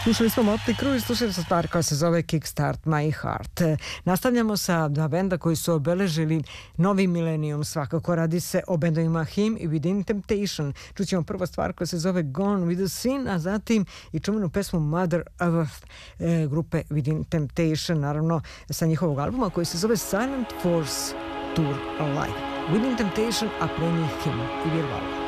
Slušali smo Motley Crue i slušali smo stvar koja se zove Kickstart My Heart. Nastavljamo sa dva benda koji su obeležili novi milenijum. Svakako radi se o bendovima Him i Within Temptation. Čućemo prva stvar koja se zove Gone with the Sin, a zatim i čuvenu pesmu Mother Earth grupe Within Temptation, naravno sa njihovog albuma koji se zove Silent Force Tour Live. Within Temptation, a pre njih Him i Virvala.